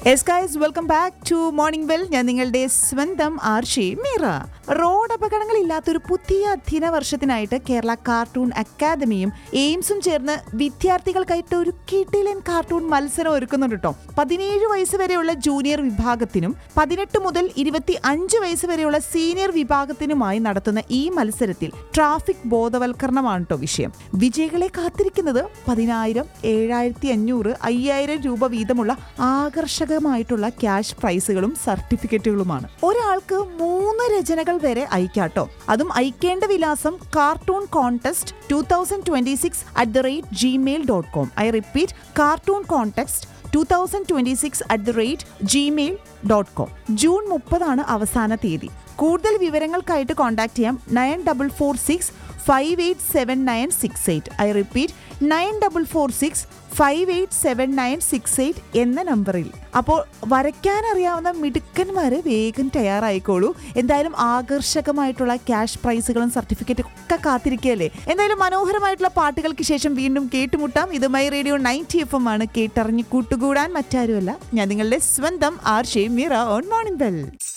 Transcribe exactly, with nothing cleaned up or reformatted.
Yes guys, welcome back to Morning Bell. ഞാൻ നിങ്ങളുടെ സ്വന്തം ആർഷി മീറ. റോഡ് അപകടങ്ങളില്ലാത്തൊരു പുതിയ അധ്യയന വർഷത്തിനായിട്ട് കേരള കാർട്ടൂൺ അക്കാദമിയും എയിംസും ചേർന്ന് വിദ്യാർത്ഥികൾക്കായിട്ട് ഒരു കിടിലൻ കാർട്ടൂൺ മത്സരം ഒരുക്കുന്നുണ്ട് കേട്ടോ. പതിനേഴ് വയസ്സ് വരെയുള്ള ജൂനിയർ വിഭാഗത്തിനും പതിനെട്ട് മുതൽ ഇരുപത്തി അഞ്ച് വയസ്സ് വരെയുള്ള സീനിയർ വിഭാഗത്തിനുമായി നടത്തുന്ന ഈ മത്സരത്തിൽ ട്രാഫിക് ബോധവൽക്കരണമാണ് കേട്ടോ വിഷയം. വിജയികളെ കാത്തിരിക്കുന്നത് പതിനായിരം, ഏഴായിരത്തി അഞ്ഞൂറ്, അയ്യായിരം രൂപ വീതമുള്ള ആകർഷകമായിട്ടുള്ള ക്യാഷ് പ്രൈസുകളും സർട്ടിഫിക്കറ്റുകളുമാണ്. ഒരാൾക്ക് മൂന്ന് രചനകൾ വരെ അയക്കാട്ടോ. അതും അയക്കേണ്ട വിലാസം cartoon contest two thousand twenty six at the rate Gmail dot com. I repeat, cartoon contest two thousand twenty six at the rate Gmail dot com. June മുപ്പതാണ് അവസാന തീയതി. കൂടുതൽ വിവരങ്ങൾക്കായിട്ട് കോൺടാക്ട് ചെയ്യാം nine double four six five eight seven nine six eight. I repeat, nine double four six five eight seven nine six eight എന്ന നമ്പറിൽ. അപ്പോൾ വരയ്ക്കാനറിയാവുന്ന മിടുക്കന്മാര് വേഗം തയ്യാറായിക്കോളൂ. എന്തായാലും ആകർഷകമായിട്ടുള്ള ക്യാഷ് പ്രൈസുകളും സർട്ടിഫിക്കറ്റും ഒക്കെ കാത്തിരിക്കുകയല്ലേ. എന്തായാലും മനോഹരമായിട്ടുള്ള പാട്ടുകൾക്ക് ശേഷം വീണ്ടും കേട്ടുമുട്ടാം. ഇത് my radio ninety F M ആണ്. കേട്ടറിഞ്ഞ് കൂട്ടുകൂടാൻ മറ്റാരുമല്ല, ഞാൻ നിങ്ങളുടെ സ്വന്തം Arshi Meera on morning bell.